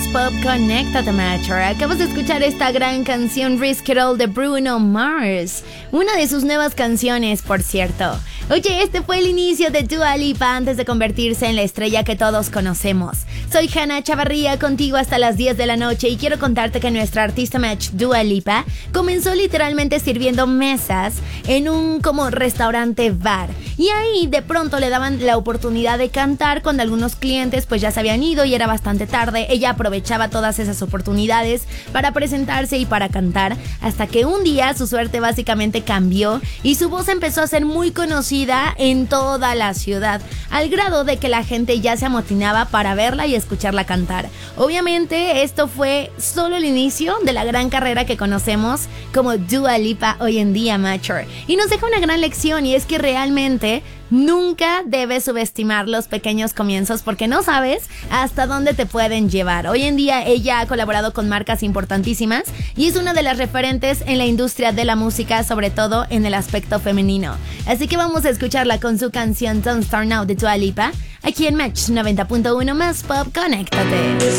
Pop, conéctate, Macho. Acabas de escuchar esta gran canción Risk It All de Bruno Mars, una de sus nuevas canciones, por cierto. Oye, este fue el inicio de Dua Lipa antes de convertirse en la estrella que todos conocemos. Soy Hannah Chavarría, contigo hasta las 10 de la noche, y quiero contarte que nuestra artista match Dua Lipa comenzó literalmente sirviendo mesas en un como restaurante bar, y ahí de pronto le daban la oportunidad de cantar cuando algunos clientes pues ya se habían ido y era bastante tarde. Ella aprovechaba todas esas oportunidades para presentarse y para cantar, hasta que un día su suerte básicamente cambió y su voz empezó a ser muy conocida en toda la ciudad, al grado de que la gente ya se amotinaba para verla y escucharla cantar. Obviamente esto fue solo el inicio de la gran carrera que conocemos como Dua Lipa hoy en día, Mature. Y nos deja una gran lección, y es que realmente nunca debes subestimar los pequeños comienzos, porque no sabes hasta dónde te pueden llevar. Hoy en día ella ha colaborado con marcas importantísimas y es una de las referentes en la industria de la música, sobre todo en el aspecto femenino. Así que vamos a escucharla con su canción Don't Start Now de Dua Lipa, aquí en Match 90.1 más Pop. Conéctate.